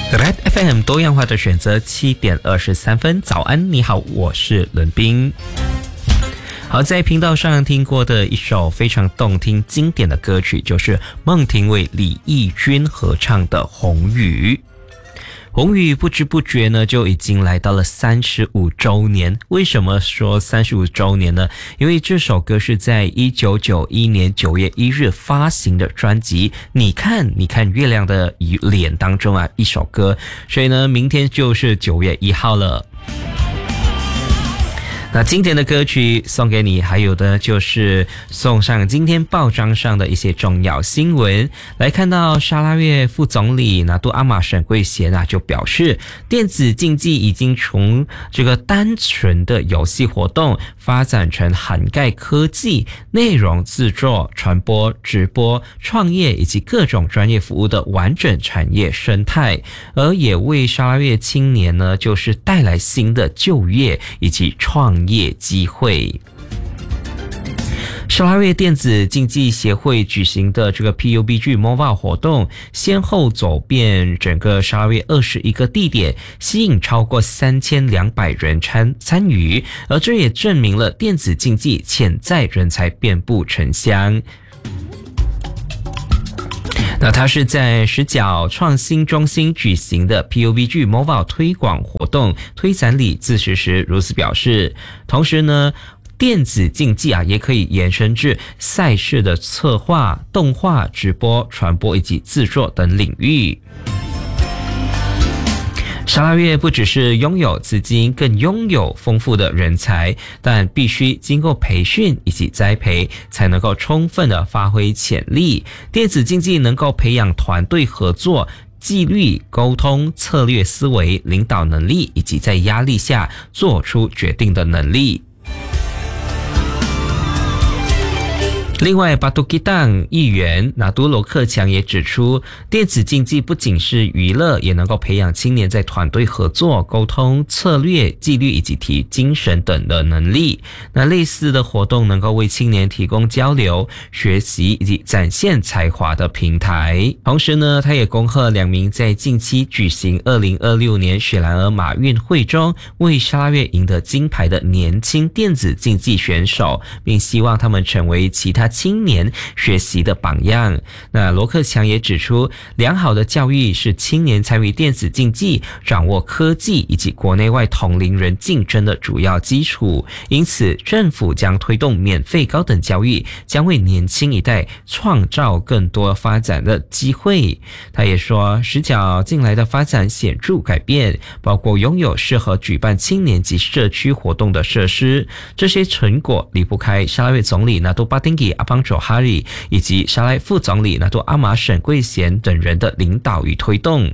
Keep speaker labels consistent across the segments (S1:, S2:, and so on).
S1: Red FM 多样化的选择，7:23，早安，你好，我是伦彬。好，在频道上听过的一首非常动听经典的歌曲，就是孟庭苇、李翊君合唱的《红雨》。红雨不知不觉呢，就已经来到了35周年。为什么说35周年呢？因为这首歌是在1991年9月1日发行的专辑《你看月亮的脸》当中一首歌，所以呢，明天就是9月1号了。那经典的歌曲送给你，还有的就是送上今天报章上的一些重要新闻。来看到沙拉越副总理拿督阿玛沈贵贤就表示，电子竞技已经从这个单纯的游戏活动发展成涵盖科技、内容制作、传播、直播、创业以及各种专业服务的完整产业生态，而也为沙拉越青年呢，就是带来新的就业以及创业机会。沙拉越电子竞技协会举行的这个 PUBG Mobile 活动，先后走遍整个沙拉越21个地点，吸引超过3200人参与，而这也证明了电子竞技潜在人才遍布城乡。那它是在石角创新中心举行的 PUBG Mobile 推广活动，推展礼致辞时如此表示。同时呢，电子竞技也可以延伸至赛事的策划、动画、直播、传播以及制作等领域。沙拉越不只是拥有资金，更拥有丰富的人才，但必须经过培训以及栽培，才能够充分的发挥潜力。电子竞技能够培养团队合作、纪律、沟通、策略思维、领导能力，以及在压力下做出决定的能力。另外，巴杜基当议员拿督罗克强也指出，电子竞技不仅是娱乐，也能够培养青年在团队合作、沟通、策略、纪律以及提精神等的能力。那类似的活动能够为青年提供交流、学习以及展现才华的平台。同时呢，他也恭贺2名在近期举行2026年雪兰莪马运会中为沙拉越赢得金牌的年轻电子竞技选手，并希望他们成为其他青年学习的榜样。那罗克强也指出，良好的教育是青年参与电子竞技、掌握科技以及国内外同龄人竞争的主要基础。因此，政府将推动免费高等教育，将为年轻一代创造更多发展的机会。他也说，石角近来的发展显著改变，包括拥有适合举办青年及社区活动的设施。这些成果离不开沙拉越总理拿督巴丁吉阿邦佐哈里以及沙拉越副总理拿督阿玛沈贵贤等人的领导与推动。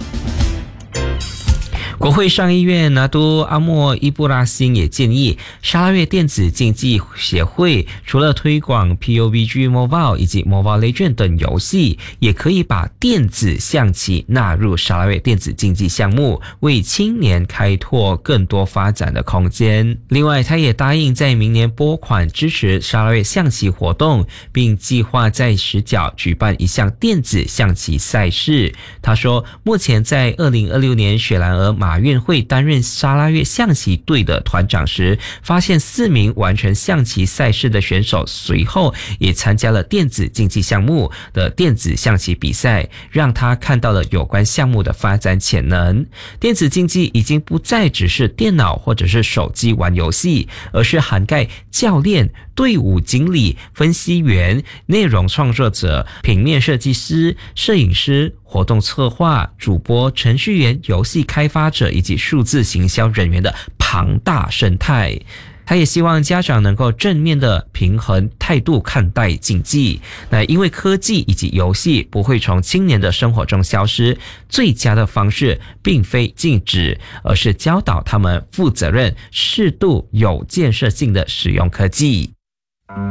S1: 国会上议院拿督阿莫伊布拉辛也建议，沙拉越电子竞技协会除了推广 PUBG Mobile 以及 Mobile Legends 等游戏，也可以把电子象棋纳入沙拉越电子竞技项目，为青年开拓更多发展的空间。另外，他也答应在明年拨款支持沙拉越象棋活动，并计划在石角举办一项电子象棋赛事。他说，目前在2026年雪兰莪马运会担任沙拉越象棋队的团长时，发现4名完成象棋赛事的选手随后也参加了电子竞技项目的电子象棋比赛，让他看到了有关项目的发展潜能。电子竞技已经不再只是电脑或者是手机玩游戏，而是涵盖教练、队伍经理、分析员、内容创作者、平面设计师、摄影师、活动策划、主播、程序员、游戏开发者以及数字行销人员的庞大生态。他也希望家长能够正面的平衡态度看待竞技。那因为科技以及游戏不会从青年的生活中消失，最佳的方式并非禁止，而是教导他们负责任、适度、有建设性的使用科技。